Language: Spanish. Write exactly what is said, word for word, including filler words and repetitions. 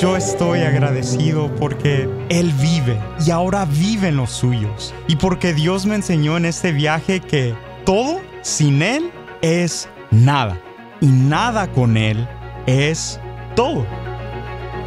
Yo estoy agradecido porque Él vive y ahora vive en los suyos. Y porque Dios me enseñó en este viaje que todo sin Él es nada. Y nada con Él es todo.